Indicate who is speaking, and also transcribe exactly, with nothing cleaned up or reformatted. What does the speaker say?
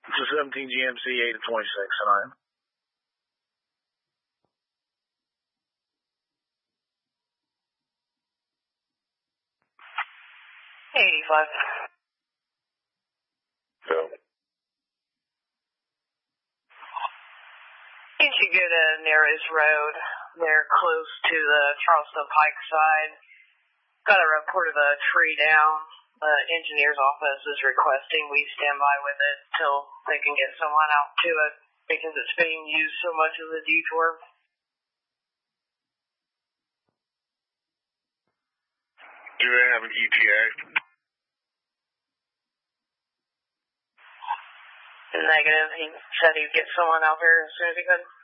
Speaker 1: It's a seventeen G M C, eight to twenty-six tonight.
Speaker 2: eighty-five.
Speaker 3: So.
Speaker 2: You should go to Narrows Road. They're close to the Charleston Pike side. Got a report of a tree down. The engineer's office is requesting we stand by with it till they can get someone out to it because it's being used so much as a detour.
Speaker 3: Do they have an E T A?
Speaker 2: Negative. He said he'd get someone out there as soon as he could.